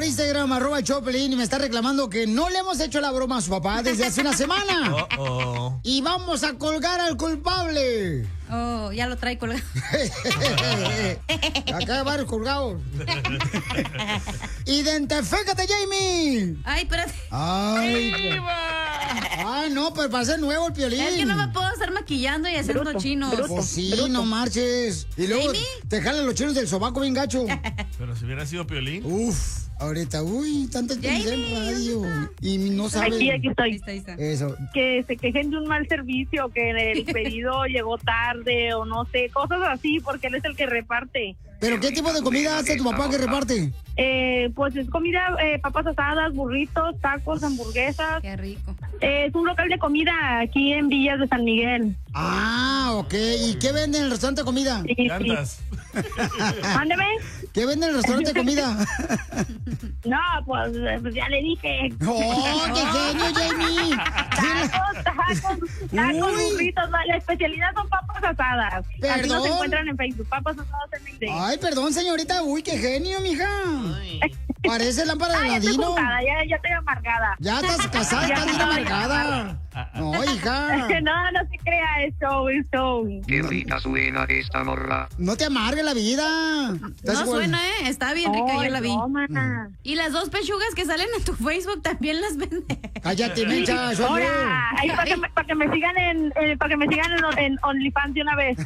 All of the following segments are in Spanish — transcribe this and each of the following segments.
Instagram, @Choplin, y me está reclamando que no le hemos hecho la broma a su papá desde hace una semana. Y vamos a colgar al culpable. Oh, ya lo trae colgado. Acá hay varios colgados. ¡Identifícate, Jamie! Ay, espérate. Ay, no, pues para ser nuevo el Piolín. Es que no me puedo estar maquillando y haciendo chinos. Pues sí, no marches. Y luego te jalan los chinos del sobaco bien gacho. Pero si hubiera sido Piolín. Uf, ahorita, tantas cosas en radio. Y no saben. Aquí estoy. Ahí está. Eso. Que se quejen de un mal servicio, que el pedido llegó tarde o no sé, cosas así, porque él es el que reparte. ¿Pero qué tipo de comida hace tu papá que reparte? Pues es comida, papas asadas, burritos, tacos, hamburguesas. Qué rico. Es un local de comida aquí en Villas de San Miguel. Ah, ok. ¿Y qué vende en el restaurante de comida? Llantas. Mándeme. ¿Qué vende en el restaurante de comida? No, pues ya le dije. ¡Oh, qué genio, Jamie! Tacos, burritos. La especialidad son papas asadas. ¿Perdón? Así nos encuentran en Facebook, papas asadas en Migre. Ay, perdón, señorita. Uy, qué genio, mija. Parece lámpara de ya estoy ladino. juntada, ya estoy amargada. Ya estás casada, estás bien amargada. No, hija. No se crea, es show. Qué rica suena esta morra. No te amargue la vida. No suena, Está bien rica, yo la vi. Mana. Y las dos pechugas que salen en tu Facebook también las vende. Cállate, mencha, soy yo. Ahora, ahí para que me sigan en OnlyFans de una vez.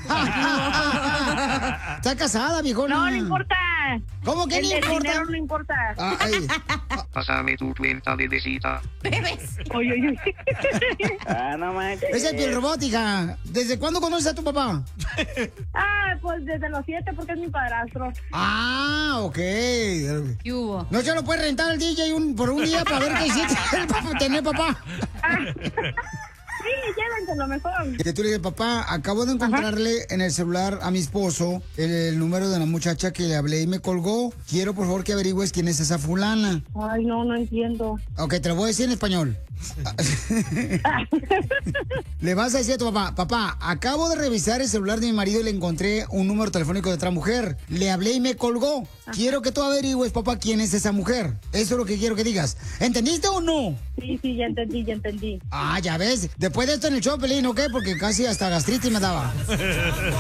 Está casada, viejona. No importa. ¿Cómo que no El importa? dinero no importa. Ay. Pásame tu cuenta, bebecita. Bebes. Oye. No manches. Es el piel robot, hija. ¿Desde cuándo conoces a tu papá? Pues desde los 7 porque es mi padrastro. Ah, ok. ¿Qué hubo? ¿No se lo puede rentar al DJ por un día para ver qué hiciste para tener papá? Sí, llévenselo mejor. Que tú le dices, papá, acabo de encontrarle en el celular a mi esposo el número de la muchacha que le hablé y me colgó. Quiero, por favor, que averigües quién es esa fulana. Ay, no entiendo. Ok, te lo voy a decir en español. Le vas a decir a tu papá, papá, acabo de revisar el celular de mi marido y le encontré un número telefónico de otra mujer. Le hablé y me colgó. Quiero que tú averigües, papá, quién es esa mujer. Eso es lo que quiero que digas. ¿Entendiste o no? Sí, ya entendí. Ah, ya ves. Después de esto en el show, Pelín, ¿ok? Porque casi hasta gastritis me daba.